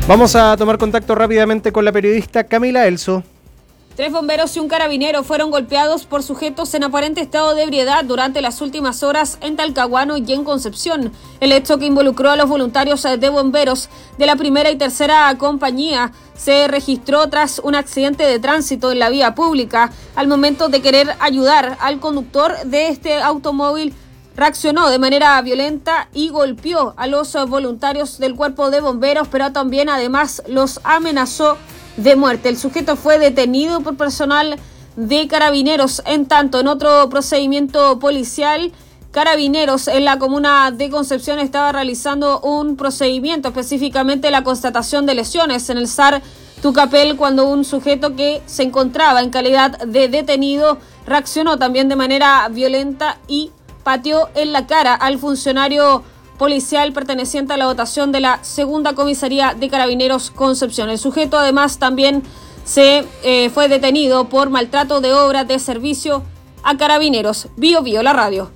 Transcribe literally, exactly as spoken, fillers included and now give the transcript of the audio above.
Vamos a tomar contacto rápidamente con la periodista Camila Elso. Tres bomberos y un carabinero fueron golpeados por sujetos en aparente estado de ebriedad durante las últimas horas en Talcahuano y en Concepción. El hecho que involucró a los voluntarios de bomberos de la primera y tercera compañía se registró tras un accidente de tránsito en la vía pública. Al momento de querer ayudar al conductor de este automóvil, reaccionó de manera violenta y golpeó a los voluntarios del cuerpo de bomberos, pero también además los amenazó de muerte. El sujeto fue detenido por personal de Carabineros. En tanto, en otro procedimiento policial, Carabineros en la comuna de Concepción estaba realizando un procedimiento, específicamente la constatación de lesiones en el S A R Tucapel, cuando un sujeto que se encontraba en calidad de detenido reaccionó también de manera violenta y pateó en la cara al funcionario policial perteneciente a la dotación de la segunda comisaría de Carabineros Concepción. El sujeto además también se eh, fue detenido por maltrato de obra de servicio a Carabineros. Bio Bio, la radio.